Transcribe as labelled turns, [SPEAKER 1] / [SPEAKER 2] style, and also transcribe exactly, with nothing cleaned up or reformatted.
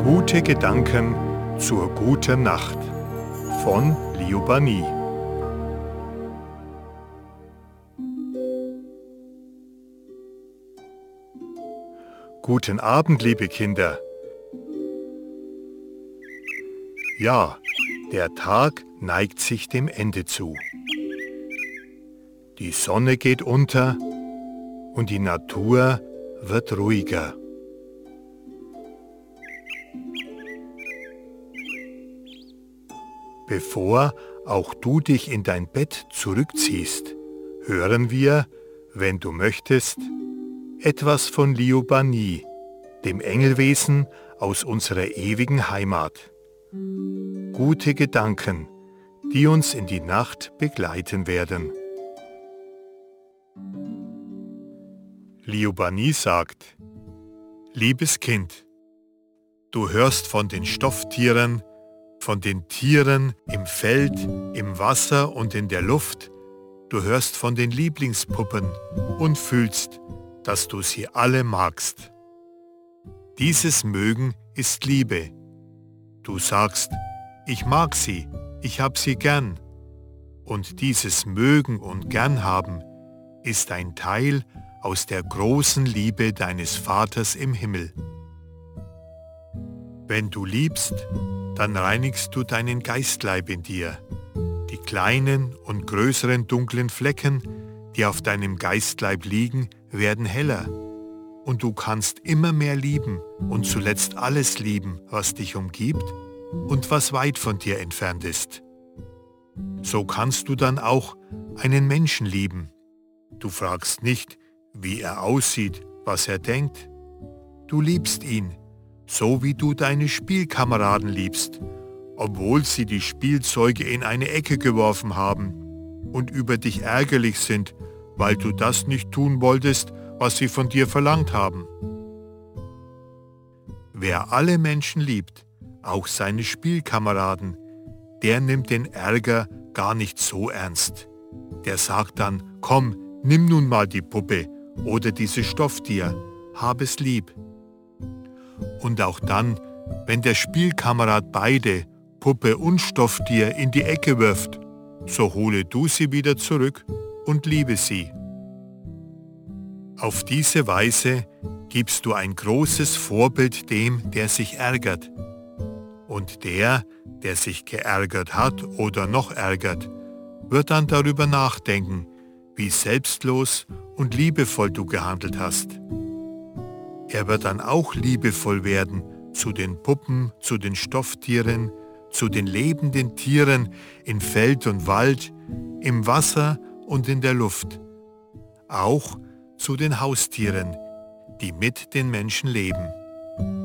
[SPEAKER 1] Gute Gedanken zur guten Nacht von Liu Bani. Guten Abend, liebe Kinder. Ja, der Tag neigt sich dem Ende zu. Die Sonne geht unter und die Natur wird ruhiger. Bevor auch du dich in dein Bett zurückziehst, hören wir, wenn du möchtest, etwas von Liu Bani, dem Engelwesen aus unserer ewigen Heimat. Gute Gedanken, die uns in die Nacht begleiten werden. Liu Bani sagt: Liebes Kind, du hörst von den Stofftieren, von den Tieren im Feld, im Wasser und in der Luft. Du hörst von den Lieblingspuppen und fühlst, dass du sie alle magst. Dieses Mögen ist Liebe. Du sagst, ich mag sie, ich hab sie gern. Und dieses Mögen und Gernhaben ist ein Teil aus der großen Liebe deines Vaters im Himmel. Wenn du liebst, dann reinigst du deinen Geistleib in dir. Die kleinen und größeren dunklen Flecken, die auf deinem Geistleib liegen, werden heller. Und du kannst immer mehr lieben und zuletzt alles lieben, was dich umgibt und was weit von dir entfernt ist. So kannst du dann auch einen Menschen lieben. Du fragst nicht, wie er aussieht, was er denkt. Du liebst ihn, so wie du deine Spielkameraden liebst, obwohl sie die Spielzeuge in eine Ecke geworfen haben und über dich ärgerlich sind, weil du das nicht tun wolltest, was sie von dir verlangt haben. Wer alle Menschen liebt, auch seine Spielkameraden, der nimmt den Ärger gar nicht so ernst. Der sagt dann, komm, nimm nun mal die Puppe oder dieses Stofftier, hab es lieb. Und auch dann, wenn der Spielkamerad beide, Puppe und Stofftier, in die Ecke wirft, so hole du sie wieder zurück und liebe sie. Auf diese Weise gibst du ein großes Vorbild dem, der sich ärgert. Und der, der sich geärgert hat oder noch ärgert, wird dann darüber nachdenken, wie selbstlos und liebevoll du gehandelt hast. Er wird dann auch liebevoll werden zu den Puppen, zu den Stofftieren, zu den lebenden Tieren in Feld und Wald, im Wasser und in der Luft. Auch zu den Haustieren, die mit den Menschen leben.